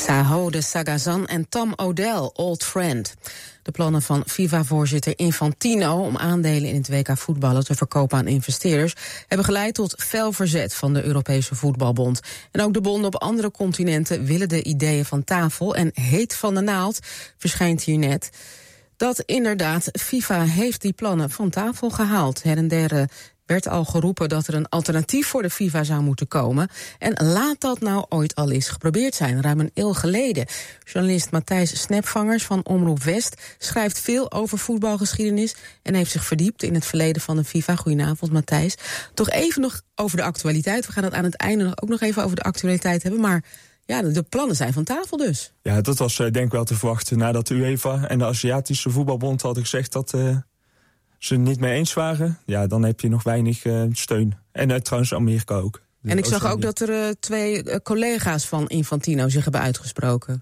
Saho de Sagazan en Tom O'Dell, old friend. De plannen van FIFA-voorzitter Infantino om aandelen in het WK voetballen te verkopen aan investeerders hebben geleid tot fel verzet van de Europese voetbalbond. En ook de bonden op andere continenten willen de ideeën van tafel. En heet van de naald verschijnt hier net dat inderdaad FIFA heeft die plannen van tafel gehaald. Her en der werd al geroepen dat er een alternatief voor de FIFA zou moeten komen. En laat dat nou ooit al eens geprobeerd zijn, ruim een eeuw geleden. Journalist Matthijs Snepvangers van Omroep West schrijft veel over voetbalgeschiedenis en heeft zich verdiept in het verleden van de FIFA. Goedenavond, Matthijs. Toch even nog over de actualiteit. We gaan het aan het einde ook nog even over de actualiteit hebben, maar ja, de plannen zijn van tafel dus. Ja, dat was denk ik wel te verwachten nadat de UEFA en de Aziatische Voetbalbond hadden gezegd dat ze het niet mee eens waren. Ja, dan heb je nog weinig steun. En trouwens Amerika ook. En ik zag ook dat er twee collega's van Infantino zich hebben uitgesproken.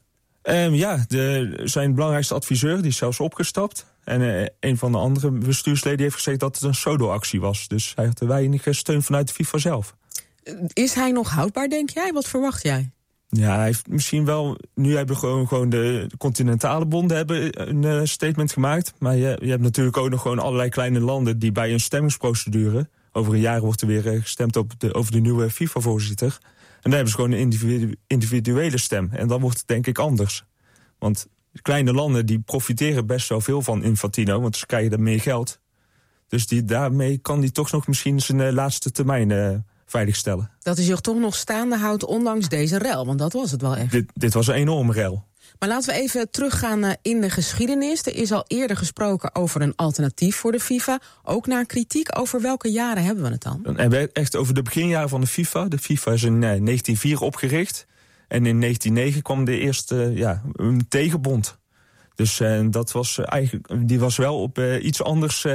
Zijn belangrijkste adviseur, die is zelfs opgestapt. En een van de andere bestuursleden heeft gezegd dat het een pseudo-actie was. Dus hij had weinig steun vanuit de FIFA zelf. Is hij nog houdbaar, denk jij? Wat verwacht jij? Ja, hij heeft misschien wel. Nu hebben gewoon de continentale bonden hebben een statement gemaakt. Maar je hebt natuurlijk ook nog gewoon allerlei kleine landen die bij een stemmingsprocedure. Over een jaar wordt er weer gestemd over de nieuwe FIFA-voorzitter. En daar hebben ze gewoon een individuele stem. En dan wordt het denk ik anders. Want kleine landen die profiteren best wel veel van Infantino, want ze krijgen er meer geld. Dus daarmee kan hij toch nog misschien zijn laatste termijn veiligstellen. Dat is je toch nog staande houdt ondanks deze rel, want dat was het wel echt. Dit was een enorme rel. Maar laten we even teruggaan in de geschiedenis. Er is al eerder gesproken over een alternatief voor de FIFA. Ook naar kritiek. Over welke jaren hebben we het dan? Dan hebben we echt over de beginjaren van de FIFA. De FIFA is in 1904 opgericht. En in 1909 kwam de eerste een tegenbond. Dus dat was eigenlijk, die was wel op iets anders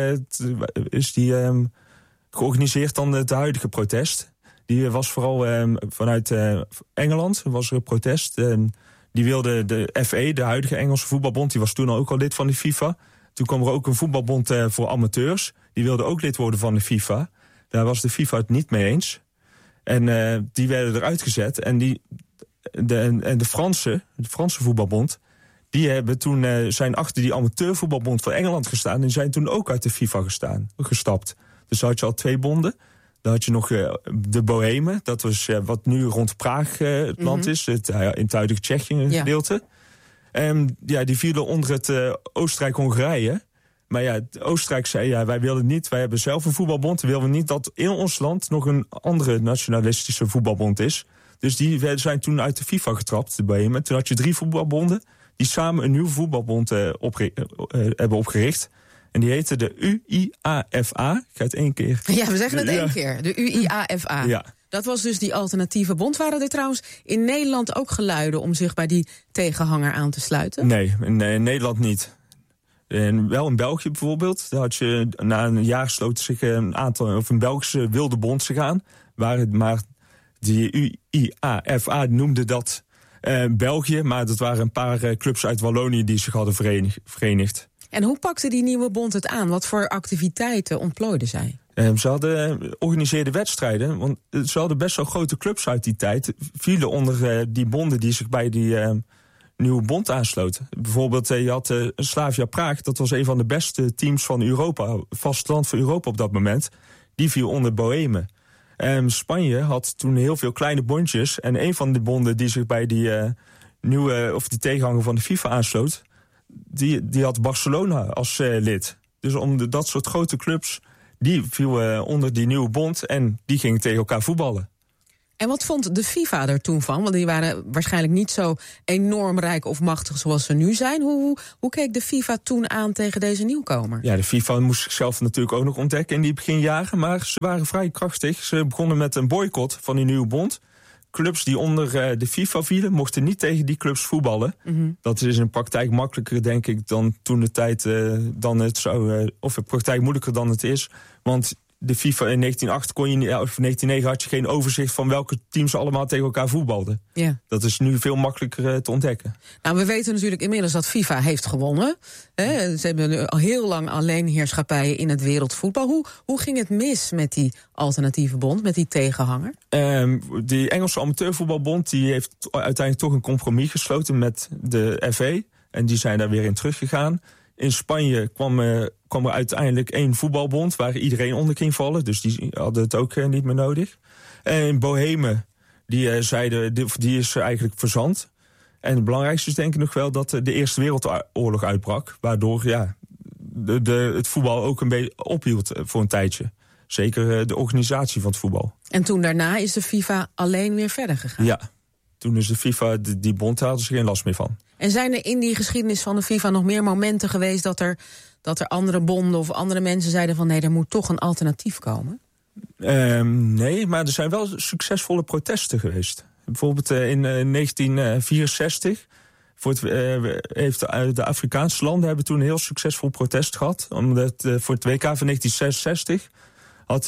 georganiseerd dan het huidige protest. Die was vooral vanuit Engeland, was er een protest. Die wilde de FA, de huidige Engelse voetbalbond, die was toen ook al lid van de FIFA. Toen kwam er ook een voetbalbond voor amateurs. Die wilde ook lid worden van de FIFA. Daar was de FIFA het niet mee eens. En die werden eruit gezet. En de Franse voetbalbond, die hebben toen zijn achter die amateurvoetbalbond van Engeland gestaan en zijn toen ook uit de FIFA gestapt. Dus dan had je al twee bonden. Dan had je nog de Bohemen. Dat was wat nu rond Praag het land is. In het huidige Tsjechië gedeelte. Die vielen onder het Oostenrijk-Hongarije. Maar ja, Oostenrijk zei, wij willen niet. Wij hebben zelf een voetbalbond. We willen niet dat in ons land nog een andere nationalistische voetbalbond is. Dus die zijn toen uit de FIFA getrapt, de Bohemen. Toen had je 3 voetbalbonden die samen een nieuwe voetbalbond hebben opgericht. En die heette de UIAFA. Ik ga het 1 keer. Ja, we zeggen het 1 keer. De UIAFA. Ja. Dat was dus die alternatieve bond. Waren er trouwens in Nederland ook geluiden om zich bij die tegenhanger aan te sluiten? Nee, in Nederland niet. En wel in België bijvoorbeeld. Daar had je na een jaar sloten zich een Belgische wilde bond zich aan. Maar die UIAFA noemde dat België. Maar dat waren een paar clubs uit Wallonië die zich hadden verenigd. En hoe pakte die nieuwe bond het aan? Wat voor activiteiten ontplooiden zij? Ze organiseerden wedstrijden, want ze hadden best wel grote clubs uit die tijd. Vielen onder die bonden die zich bij die nieuwe bond aansloten. Bijvoorbeeld, je had Slavia Praag, dat was een van de beste teams van Europa, vasteland van Europa op dat moment. Die viel onder Bohemen. Spanje had toen heel veel kleine bondjes. En een van de bonden die zich bij die die tegenhanger van de FIFA aansloot, die had Barcelona als lid. Dus om dat soort grote clubs, die viel onder die nieuwe bond en die gingen tegen elkaar voetballen. En wat vond de FIFA er toen van? Want die waren waarschijnlijk niet zo enorm rijk of machtig zoals ze nu zijn. Hoe keek de FIFA toen aan tegen deze nieuwkomer? Ja, de FIFA moest zichzelf natuurlijk ook nog ontdekken in die beginjaren. Maar ze waren vrij krachtig. Ze begonnen met een boycott van die nieuwe bond. Clubs die onder de FIFA vielen, mochten niet tegen die clubs voetballen. Mm-hmm. Dat is in praktijk makkelijker, denk ik, dan toen de tijd dan het zou. Of in praktijk moeilijker dan het is. Want de FIFA in 1908 of 1909 had je geen overzicht van welke teams allemaal tegen elkaar voetbalden. Ja. Dat is nu veel makkelijker te ontdekken. Nou, we weten natuurlijk inmiddels dat FIFA heeft gewonnen. Ze hebben nu al heel lang alleenheerschappij in het wereldvoetbal. Hoe ging het mis met die alternatieve bond, met die tegenhanger? Die Engelse amateurvoetbalbond die heeft uiteindelijk toch een compromis gesloten met de FA. En die zijn daar weer in teruggegaan. In Spanje kwam er uiteindelijk 1 voetbalbond waar iedereen onder ging vallen. Dus die hadden het ook niet meer nodig. En in Bohemen, die zeiden, die is eigenlijk verzand. En het belangrijkste is denk ik nog wel dat de Eerste Wereldoorlog uitbrak. Waardoor het voetbal ook een beetje ophield voor een tijdje. Zeker de organisatie van het voetbal. En toen daarna is de FIFA alleen weer verder gegaan? Ja, toen is de FIFA, die bond, daar hadden ze geen last meer van. En zijn er in die geschiedenis van de FIFA nog meer momenten geweest dat er andere bonden of andere mensen zeiden van nee, er moet toch een alternatief komen? Nee, maar er zijn wel succesvolle protesten geweest. Bijvoorbeeld in 1964 heeft de Afrikaanse landen hebben toen een heel succesvol protest gehad. Omdat voor het WK van 1966 had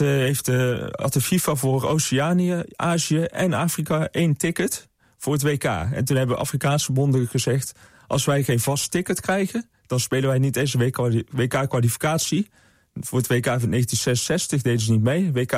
de FIFA voor Oceanië, Azië en Afrika 1 ticket voor het WK. En toen hebben Afrikaanse bonden gezegd, als wij geen vast ticket krijgen, dan spelen wij niet deze WK-kwalificatie. Voor het WK van 1966 deden ze niet mee. WK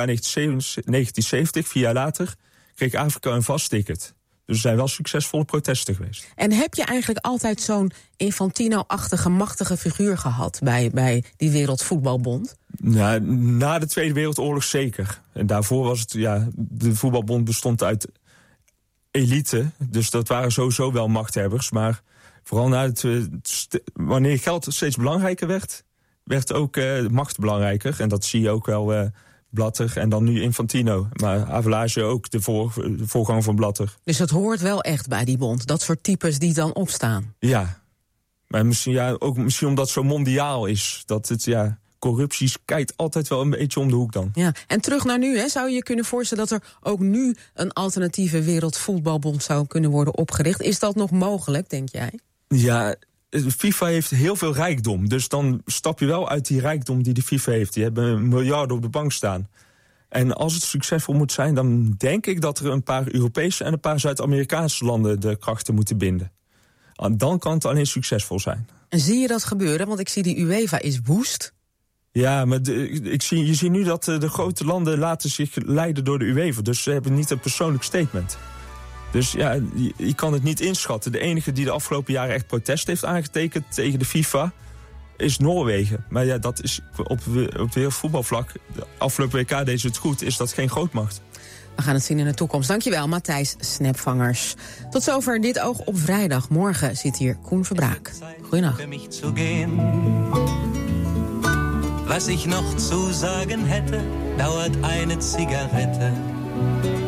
1970, 4 jaar later, kreeg Afrika een vast ticket. Dus er zijn wel succesvolle protesten geweest. En heb je eigenlijk altijd zo'n Infantino-achtige machtige figuur gehad bij die Wereldvoetbalbond? Ja, na de Tweede Wereldoorlog zeker. En daarvoor was het, de voetbalbond bestond uit elite. Dus dat waren sowieso wel machthebbers. Maar vooral wanneer geld steeds belangrijker werd ook macht belangrijker. En dat zie je ook wel Blatter en dan nu Infantino. Maar Havelange ook, de voorganger van Blatter. Dus dat hoort wel echt bij die bond, dat soort types die dan opstaan? Ja, maar misschien omdat het zo mondiaal is. Dat het, corruptie kijkt altijd wel een beetje om de hoek dan. Ja, en terug naar nu, zou je je kunnen voorstellen dat er ook nu een alternatieve wereldvoetbalbond zou kunnen worden opgericht? Is dat nog mogelijk, denk jij? Ja, FIFA heeft heel veel rijkdom. Dus dan stap je wel uit die rijkdom die de FIFA heeft. Die hebben miljarden op de bank staan. En als het succesvol moet zijn, dan denk ik dat er een paar Europese en een paar Zuid-Amerikaanse landen de krachten moeten binden. En dan kan het alleen succesvol zijn. En zie je dat gebeuren? Want ik zie die UEFA is woest. Ja, maar je ziet nu dat de grote landen laten zich leiden door de UEFA. Dus ze hebben niet een persoonlijk statement. Dus ja, je kan het niet inschatten. De enige die de afgelopen jaren echt protest heeft aangetekend tegen de FIFA is Noorwegen. Maar ja, dat is op het wereldvoetbalvlak. De afgelopen WK deed ze het goed, is dat geen grootmacht. We gaan het zien in de toekomst. Dankjewel, Matthijs Snepvangers. Tot zover Dit Oog op Vrijdag. Morgen zit hier Koen Verbraak. Goeienacht. Was ich noch zu sagen hätte, dauert eine Zigarette.